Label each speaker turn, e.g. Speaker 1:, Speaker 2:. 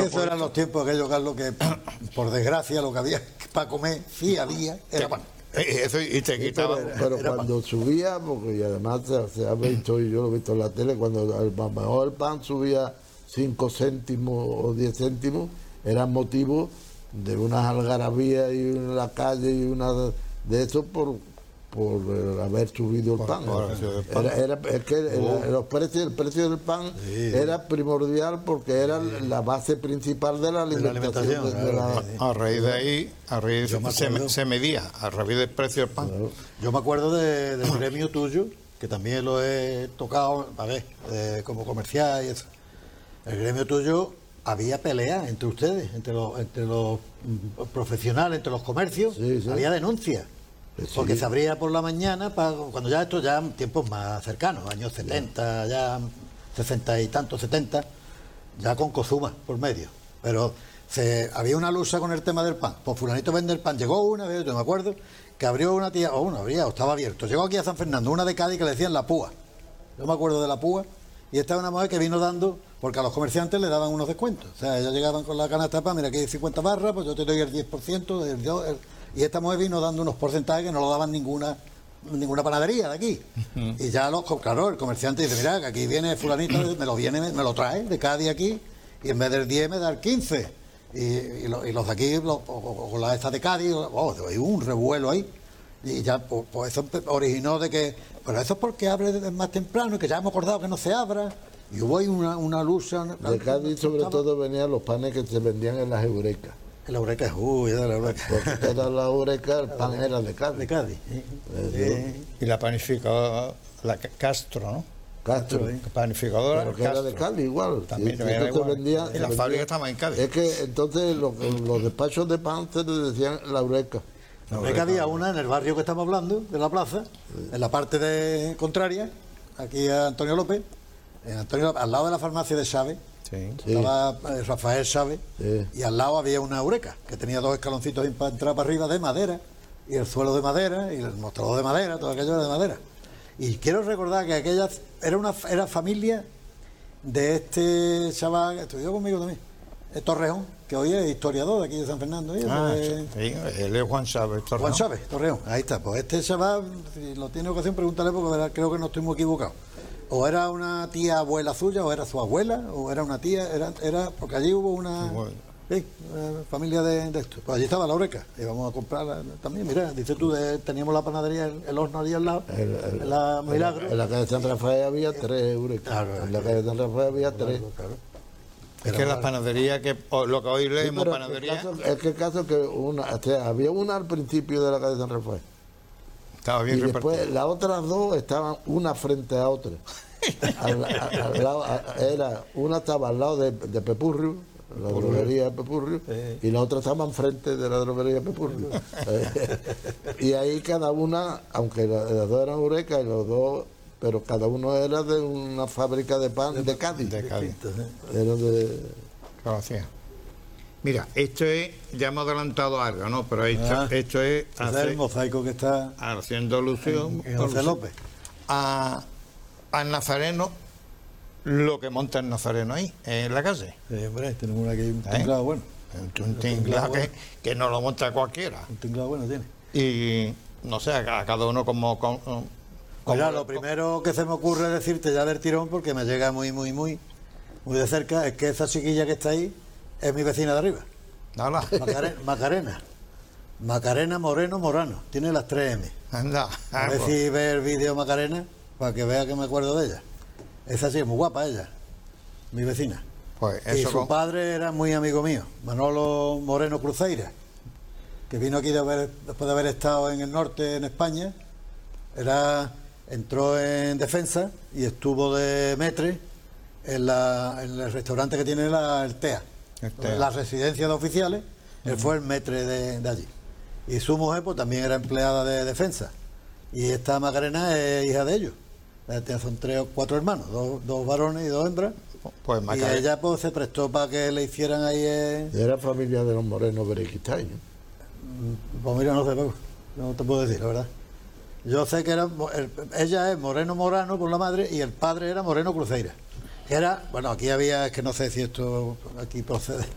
Speaker 1: que esos eran los tiempos aquellos, Carlos, que por desgracia lo que había para comer, sí había, era pan.
Speaker 2: Eso, y te quitaba.
Speaker 3: Pero cuando subía, porque y además se ha visto, y yo lo he visto en la tele, cuando a lo mejor el pan subía 5 céntimos o 10 céntimos, era motivo de unas algarabías y una calle y una de eso por haber subido el pan. Es que el precio del pan era primordial porque era la base principal de la alimentación.
Speaker 2: A raíz de ahí, se medía, a raíz del precio del pan.
Speaker 1: Claro. Yo me acuerdo del gremio tuyo, que también lo he tocado, a ver, como comercial y eso. El gremio tuyo, había peleas entre ustedes, entre los profesionales, entre los comercios, había denuncias. Porque se abría por la mañana, cuando ya esto ya tiempos más cercanos, años 70, ya 60 y tantos, 70, ya con Cozuma por medio. Pero había una lucha con el tema del pan. Pues fulanito vende el pan. Llegó una vez, yo me acuerdo, que abrió una tía, o estaba abierto. Llegó aquí a San Fernando, una de Cádiz que le decían la púa. Yo me acuerdo de la púa. Y esta es una mujer que vino dando, porque a los comerciantes le daban unos descuentos. O sea, ellos llegaban con la canasta de pan, mira, aquí hay 50 barras, pues yo te doy el 10%, y esta mujer vino dando unos porcentajes que no lo daban ninguna panadería de aquí. Y ya claro, el comerciante dice, mira, que aquí viene fulanito, me lo trae de Cádiz aquí, y en vez del 10 me da el 15. Y los de aquí, con la esta de Cádiz, hay un revuelo ahí. Y ya, pues eso originó de que, pero eso es porque abre más temprano, y que ya hemos acordado que no se abra. Y hubo ahí una lucha.
Speaker 3: De Cádiz sobre todo venían los panes que se vendían en las eurecas.
Speaker 1: La Eureka, era la Eureka.
Speaker 3: Porque toda la Eureka, el pan era de Cádiz.
Speaker 1: De Cádiz.
Speaker 2: Y la panificadora, la Castro, ¿no?
Speaker 3: Castro.
Speaker 2: Panificadora.
Speaker 3: Pero que era de Cádiz igual.
Speaker 2: También
Speaker 3: era igual.
Speaker 2: Y la fábrica estaba en Cádiz.
Speaker 3: Es que entonces los despachos de pan se les decían la Eureka.
Speaker 1: La Eureka había una en el barrio que estamos hablando, de la plaza, en la parte contraria, aquí a Antonio López, al lado de la farmacia de Chávez. Estaba Rafael Chávez, y al lado había una Eureka que tenía 2 escaloncitos para entrar para arriba de madera, y el suelo de madera, y el mostrador de madera, todo aquello era de madera. Y quiero recordar que aquella era familia de este chaval que estudió conmigo también, Torreón, que hoy es historiador de aquí de San Fernando.
Speaker 2: Él es Juan Chávez, Torreón.
Speaker 1: Juan Chávez, Torreón, ahí está. Pues este chaval, si lo tiene ocasión, pregúntale, porque creo que no estoy muy equivocado. O era una tía abuela suya, o era su abuela, o era una tía, era porque allí hubo una familia de esto. Pues allí estaba la Eureka, y vamos a comprarla también. Mira, dices tú, teníamos la panadería, el horno allí al lado, en la Milagro.
Speaker 3: En la calle de San Rafael había 3 Eureka. Claro, en la calle de San Rafael había 3.
Speaker 2: Claro. Es que las panaderías, lo que hoy leemos panadería.
Speaker 3: El caso es que había una al principio de la calle de San Rafael.
Speaker 2: Estaba bien repartido.
Speaker 3: Después las otras 2 estaban una frente a otra. Una estaba al lado de Pepurrio, la droguería de Pepurrio, y la otra estaba enfrente de la droguería de Pepurrio. Y ahí cada una, aunque las 2 eran Eureka y los 2, pero cada uno era de una fábrica de pan de Cádiz.
Speaker 2: De Cádiz.
Speaker 3: Era de...
Speaker 2: Mira, esto es, ya hemos adelantado algo, ¿no? Pero esto es
Speaker 1: el mosaico que está
Speaker 2: haciendo alusión
Speaker 1: en José López
Speaker 2: al nazareno, lo que monta el nazareno ahí, en la calle.
Speaker 1: Hombre, tenemos aquí un tinglado bueno.
Speaker 2: Un tinglado que no lo monta cualquiera.
Speaker 1: Un tinglado bueno tiene.
Speaker 2: Y no sé, a cada uno como
Speaker 1: Oiga, lo primero que se me ocurre decirte ya del tirón, porque me llega muy de cerca, es que esa chiquilla que está ahí es mi vecina de arriba. Macarena Moreno, tiene las 3 M.
Speaker 2: Anda.
Speaker 1: A ver si ve el vídeo Macarena, para que vea que me acuerdo de ella. Esa sí es muy guapa ella, mi vecina.
Speaker 2: Pues
Speaker 1: y su padre era muy amigo mío, Manolo Moreno Cruzeira, que vino aquí después de haber estado en el norte, en España. Entró en defensa y estuvo de metre en el restaurante que tiene el TEA. La residencia de oficiales. Él fue el metre de allí. Y su mujer pues también era empleada de defensa. Y esta Macarena es hija de ellos. Son 3 o 4 hermanos, 2 varones y 2 hembras.
Speaker 2: Pues
Speaker 1: y ella pues se prestó para que le hicieran ahí...
Speaker 3: Era familia de los Morenos Berequistay.
Speaker 1: Pues mira, no sé, no te puedo decir, la verdad. Yo sé que ella es Moreno Morano por la madre, y el padre era Moreno Cruzeira. Bueno, aquí había, es que no sé si esto aquí procede.